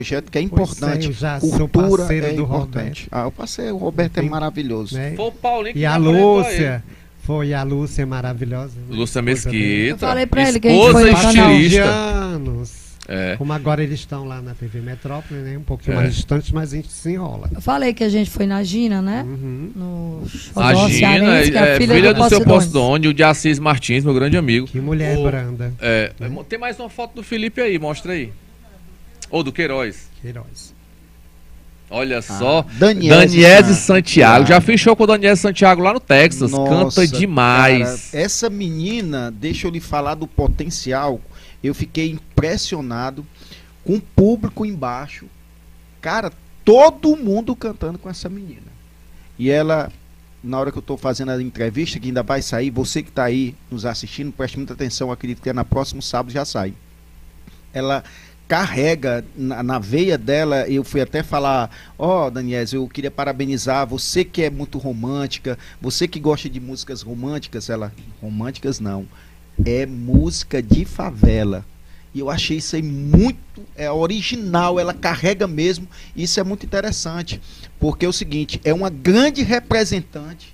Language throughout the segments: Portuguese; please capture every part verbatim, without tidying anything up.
projeto que é Pois importante. é, eu já sou Cultura parceiro é do importante. Ah, eu passei, o Roberto é Tem- maravilhoso. né? Foi o Paulinho que E me a apresentou Lúcia, foi a Lúcia maravilhosa. né? Lúcia Esposa dele. Mesquita. Eu falei pra ele que a gente esposa foi e no canal. Paixão de estilista. anos. É. Como agora eles estão lá na T V Metrópole, né? Um pouquinho É. mais distante, mas a gente se enrola. Eu falei que a gente foi na Gina, né? Uhum. No A Xodó Gina Cearense, que é, é a filha, filha do, do seu Posidônio. Posidônio, o de Assis Martins, meu grande amigo. Que mulher O- branda. É, tem mais uma foto do Felipe aí, mostra aí. Ou do Queiroz. Queiroz. Olha só. Daniese Daniese Santos. Santiago. Ah. Já fiz show com o Daniese Santiago lá no Texas. Nossa, Canta demais. cara, essa menina, deixa eu lhe falar do potencial. Eu fiquei impressionado com o público embaixo. Cara, todo mundo cantando com essa menina. E ela, na hora que eu estou fazendo a entrevista, que ainda vai sair, você que está aí nos assistindo, preste muita atenção, acredito que é na próximo sábado já sai. Ela carrega na, na veia dela, eu fui até falar, ó, oh, Daniese, eu queria parabenizar você que é muito romântica, você que gosta de músicas românticas. Ela, românticas não, é música de favela. E eu achei isso aí muito é, original, ela carrega mesmo, isso é muito interessante, porque é o seguinte, é uma grande representante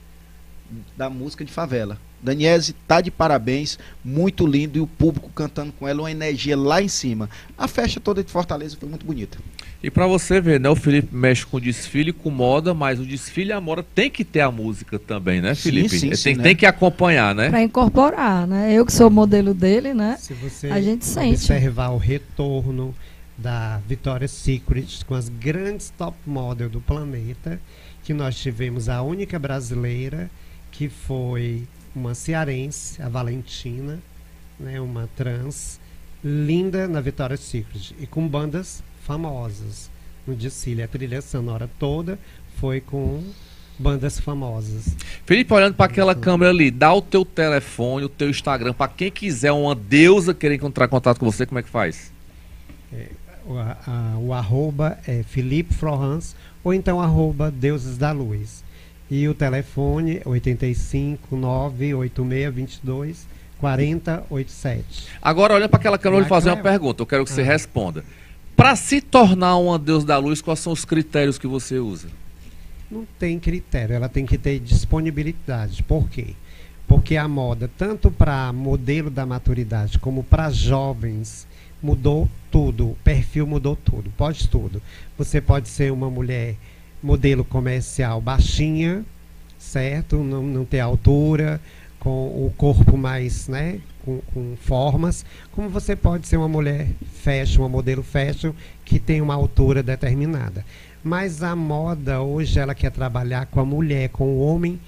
da música de favela. Daniese tá de parabéns, muito lindo, e o público cantando com ela, uma energia lá em cima. A festa toda de Fortaleza foi muito bonita. E pra você ver, né? O Felipe mexe com desfile, com moda, mas o desfile e a moda tem que ter a música também, né, Sim, Felipe? sim, tem, sim, né? tem que acompanhar, né? Pra incorporar, né? Eu que sou modelo dele, né? Se você A gente sente. observar o retorno da Victoria's Secret com as grandes top model do planeta, que nós tivemos a única brasileira, que foi uma cearense, a Valentina, né, uma trans, linda na Victoria's Secret, e com bandas famosas no desfile. A trilha sonora toda foi com bandas famosas. Felipe, olhando para aquela câmera ali, dá o teu telefone, o teu Instagram, para quem quiser uma deusa querer encontrar contato com você, como é que faz? É, o, a, o arroba é Felipe Florence, ou então arroba Deuses da Luz. E o telefone oito cinco, nove oito seis, dois dois, quatro zero oito sete. Agora, olhando para aquela câmera, eu vou lhe fazer uma Cleo. pergunta, eu quero que você Ah. responda. Para se tornar uma deusa da luz, quais são os critérios que você usa? Não tem critério, ela tem que ter disponibilidade. Por quê? Porque a moda, tanto para modelo da maturidade como para jovens, mudou tudo. O perfil mudou tudo, pode tudo. Você pode ser uma mulher modelo comercial baixinha, certo? Não, não ter altura, com o corpo mais, né? Com, com formas. Como você pode ser uma mulher fashion, uma modelo fashion, que tem uma altura determinada. Mas a moda hoje ela quer trabalhar com a mulher, com o homem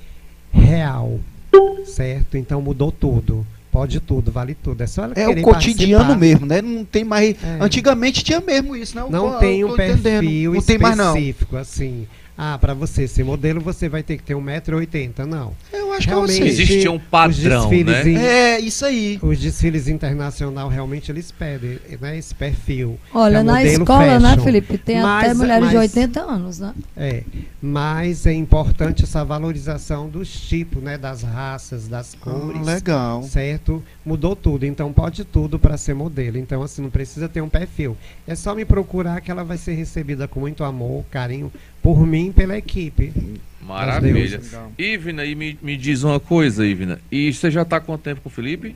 real, certo? Então mudou tudo. Pode tudo, vale tudo. É só ela É querer o cotidiano participar. mesmo, né? Não tem mais. É. Antigamente tinha mesmo isso, né? Eu Não tô- tem eu um tô entendendo. perfil Não tem mais, não. específico, assim. Ah, para você ser modelo, você vai ter que ter um metro e oitenta. Não. Eu acho que é Realmente, assim. Existe um os padrão, desfiles né? em- É, isso aí. Os desfiles internacional realmente eles pedem, né, esse perfil. Olha, É na modelo escola, né, fashion. Felipe? Tem até Mas- mulheres de mas- oitenta anos, né? É, mas é importante essa valorização dos tipos, né, das raças, das cores. Ah, legal. Certo? Mudou tudo, então pode tudo para ser modelo. Então, assim, não precisa ter um perfil. É só me procurar que ela vai ser recebida com muito amor, carinho, por mim e pela equipe. Maravilha. Deus. Legal. Ivna, e me, me diz uma coisa, Ivna. E você já está há quanto tempo com o Felipe?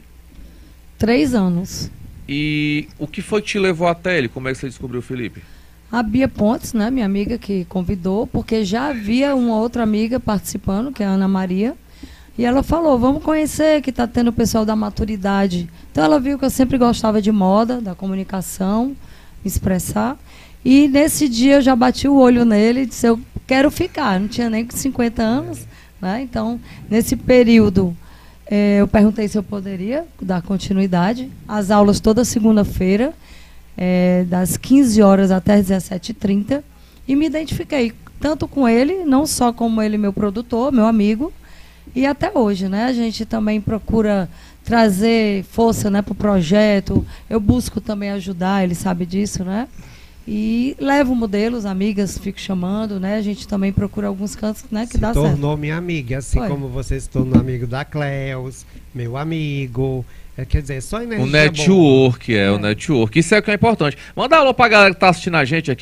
Três anos. E o que foi que te levou até ele? Como é que você descobriu o Felipe? A Bia Pontes, né, minha amiga que convidou, porque já havia uma outra amiga participando, que é a Ana Maria, e ela falou, vamos conhecer, que está tendo o pessoal da maturidade. Então ela viu que eu sempre gostava de moda, da comunicação, me expressar, e nesse dia eu já bati o olho nele e disse, eu quero ficar, não tinha nem cinquenta anos, né, então nesse período eh, eu perguntei se eu poderia dar continuidade, as aulas toda segunda-feira, É, das quinze horas até as dezessete e trinta, e me identifiquei tanto com ele, não só como ele meu produtor, meu amigo, e até hoje, né? A gente também procura trazer força, né, para o projeto. Eu busco também ajudar, ele sabe disso, né? E levo modelos, amigas, fico chamando, né? A gente também procura alguns cantos, né, que Se dá certo. tornou minha amiga, assim Foi. como você se tornou amigo da Cleus, meu amigo. É, quer dizer, só energia O network, boa. é, É. o network. Isso é o que é importante. Manda alô pra galera que tá assistindo a gente aqui.